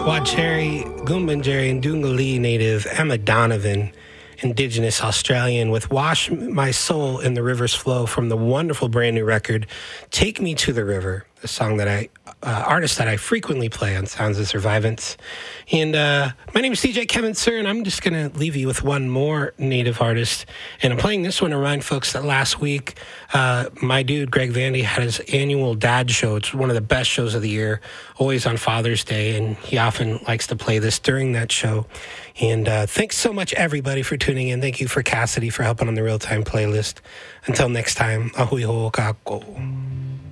Wajeri, Goombanjerry, and Doongallee native Emma Donovan, Indigenous Australian, with Wash My Soul in the River's Flow from the wonderful brand new record, Take Me to the River, a song that artist that I frequently play on Sounds of Survivance. And my name is DJ Kevin Sir, and I'm just going to leave you with one more native artist. And I'm playing this one to remind folks that last week, my dude, Greg Vandy, had his annual dad show. It's one of the best shows of the year, always on Father's Day, and he often likes to play this during that show. And thanks so much, everybody, for tuning in. Thank you for Cassidy for helping on the real-time playlist. Until next time, ahui ho kako.